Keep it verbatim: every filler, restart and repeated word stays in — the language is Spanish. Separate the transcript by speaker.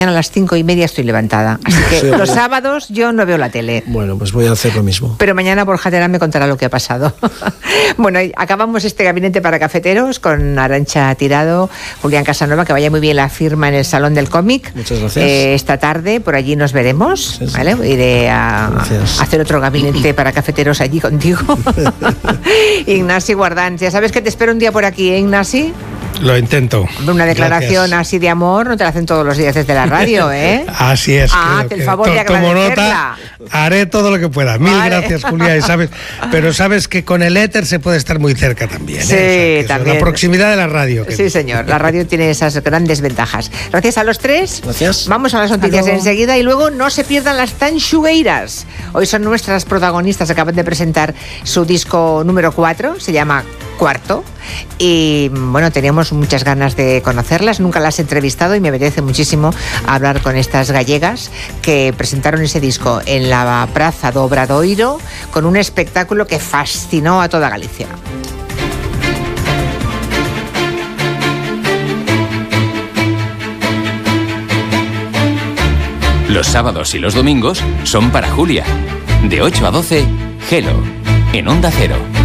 Speaker 1: A las cinco y media estoy levantada, así que sí, los sábados yo no veo la tele.
Speaker 2: Bueno, pues voy a hacer lo mismo.
Speaker 1: Pero mañana Borja Terán me contará lo que ha pasado. Bueno, acabamos este gabinete para cafeteros con Arantxa Tirado, Julián Casanova, que vaya muy bien la firma en el Salón del Cómic.
Speaker 2: Muchas gracias.
Speaker 1: Eh, esta tarde, por allí nos veremos,
Speaker 2: sí, sí.
Speaker 1: ¿vale? Iré a, a hacer otro gabinete para cafeteros allí contigo. Ignasi Guardans, ya sabes que te espero un día por aquí, ¿eh, Ignasi?
Speaker 3: Lo intento.
Speaker 1: Una declaración
Speaker 3: Gracias.
Speaker 1: Así de amor no te la hacen todos los días desde la radio, ¿eh?
Speaker 3: Así es.
Speaker 1: Ah, el favor de
Speaker 3: tomo
Speaker 1: agradecerla.
Speaker 3: nota, haré todo lo que pueda. Mil
Speaker 1: vale.
Speaker 3: gracias, Julia. Y sabes, pero sabes que con el éter se puede estar muy cerca también.
Speaker 1: Sí,
Speaker 3: ¿eh? O sea,
Speaker 1: también.
Speaker 3: La proximidad de la radio.
Speaker 1: Sí, señor. La radio tiene esas grandes ventajas. Gracias a los tres.
Speaker 2: Gracias.
Speaker 1: Vamos a las noticias enseguida y luego no se pierdan las Tanxugueiras. Hoy son nuestras protagonistas. Acaban de presentar su disco número cuatro. Se llama Cuarto. Y bueno, teníamos muchas ganas de conocerlas, nunca las he entrevistado y me apetece muchísimo hablar con estas gallegas que presentaron ese disco en la Praza do Obradoiro con un espectáculo que fascinó a toda Galicia.
Speaker 4: Los sábados y los domingos son para Julia. De ocho a doce, Hello, en Onda Cero.